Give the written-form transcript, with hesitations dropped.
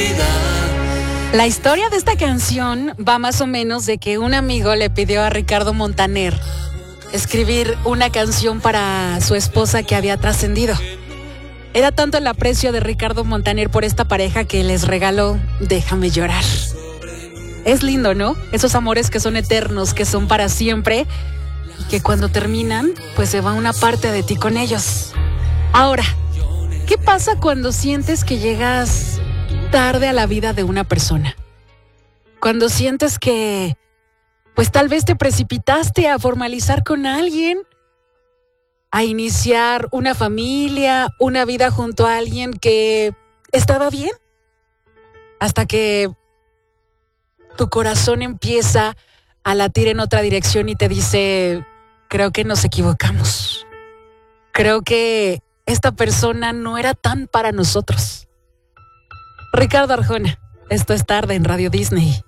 La historia de esta canción va más o menos de que un amigo le pidió a Ricardo Montaner escribir una canción para su esposa que había trascendido. Era tanto el aprecio de Ricardo Montaner por esta pareja que les regaló Déjame llorar. Es lindo, ¿no? Esos amores que son eternos, que son para siempre y que cuando terminan, pues se va una parte de ti con ellos. Ahora, ¿qué pasa cuando sientes que llegas tarde a la vida de una persona? Cuando sientes que, pues tal vez te precipitaste a formalizar con alguien, a iniciar una familia, una vida junto a alguien que estaba bien, hasta que tu corazón empieza a latir en otra dirección y te dice, creo que nos equivocamos. Creo que esta persona no era tan para nosotros. Ricardo Arjona, esto es Tarde en Radio Disney.